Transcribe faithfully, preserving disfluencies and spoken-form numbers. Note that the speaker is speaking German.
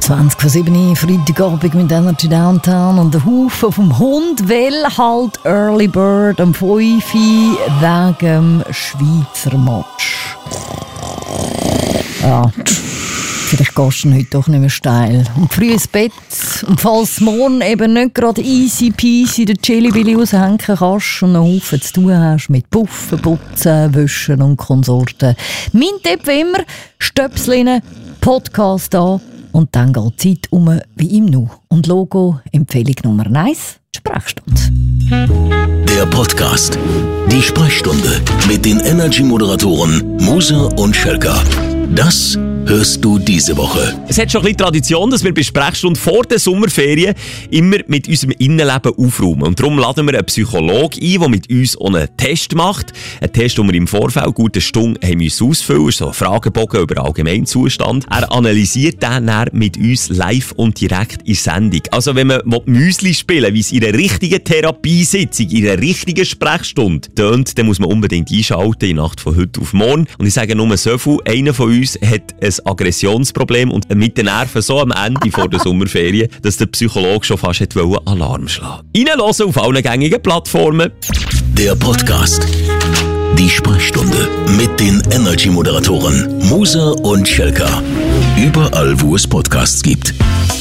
zwanzig vor sieben, Freitagabend mit Energy Downtown und der Haufen vom Hund will halt Early Bird am fünf wegen dem Schweizer Match. Ja, vielleicht gehst du heute doch nicht mehr steil. Und früh ins Bett. Und falls morgen eben nicht gerade easy peasy den Chili-Billy raushängen kannst und einen Haufen zu tun hast mit Puffen, Putzen, Wischen und Konsorten. Mein Tipp wie immer, Stöpsel rein, Podcast an und dann geht die Zeit um wie im Nu. Und Logo, Empfehlung Nummer eins, die Sprechstunde. Der Podcast. Die Sprechstunde mit den Energy-Moderatoren Musa und Schelka. Das hörst du diese Woche. Es hat schon ein bisschen Tradition, dass wir bei Sprechstunde vor den Sommerferien immer mit unserem Innenleben aufräumen. Und darum laden wir einen Psychologen ein, der mit uns auch einen Test macht. Einen Test, den wir im Vorfeld eine gute Stunde haben müssen ausfüllen mussten. So ein Fragebogen über Allgemeinzustand. Er analysiert den dann mit uns live und direkt in Sendung. Also wenn man Müsli spielen, wie es in einer richtigen Therapiesitzung, in einer richtigen Sprechstunde tönt, dann muss man unbedingt einschalten in der Nacht von heute auf morgen. Und ich sage nur so viel, einer von uns hat ein Aggressionsproblem und mit den Nerven so am Ende vor der Sommerferien, dass der Psychologe schon fast hätte Alarm schlagen wollte. Reinhören auf allen gängigen Plattformen. Der Podcast. Die Sprechstunde mit den Energy-Moderatoren Musa und Schelka. Überall, wo es Podcasts gibt.